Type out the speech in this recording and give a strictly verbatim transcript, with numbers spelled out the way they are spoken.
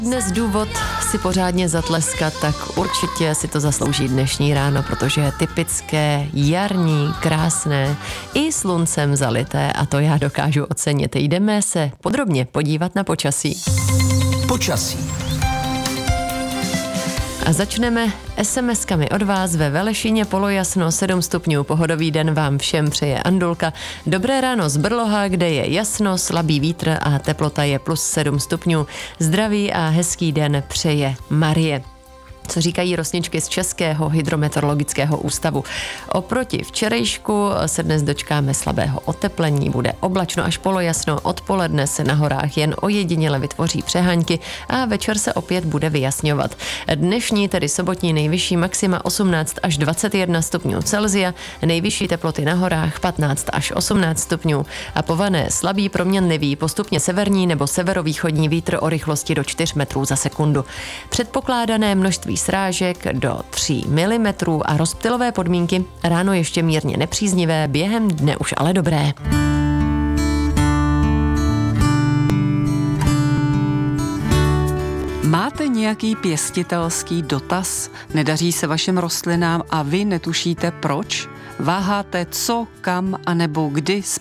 Dnes důvod si pořádně zatleskat, tak určitě si to zaslouží dnešní ráno, protože je typické, jarní, krásné, i sluncem zalité a to já dokážu ocenit. Jdeme se podrobně podívat na počasí. Počasí. A začneme es em eskami od vás. Ve Velešině polojasno, sedm stupňů, pohodový den vám všem přeje Andulka. Dobré ráno z Brloha, kde je jasno, slabý vítr a teplota je plus sedm stupňů. Zdraví a hezký den přeje Marie. Co říkají rosničky z Českého hydrometeorologického ústavu. Oproti včerejšku se dnes dočkáme slabého oteplení, bude oblačno až polojasno, odpoledne se na horách jen ojediněle vytvoří přeháňky a večer se opět bude vyjasňovat. Dnešní, tedy sobotní nejvyšší maxima osmnáct až dvacet jedna stupňů Celsia, nejvyšší teploty na horách patnáct až osmnáct stupňů a po Vané slabý proměnlivý, postupně severní nebo severovýchodní vítr o rychlosti do čtyř metrů za sekundu. Předpokládané množství srážek do tří milimetrů a rozptylové podmínky ráno ještě mírně nepříznivé, během dne už ale dobré. Máte nějaký pěstitelský dotaz? Nedaří se vašim rostlinám a vy netušíte proč? Váháte co, kam a nebo kdy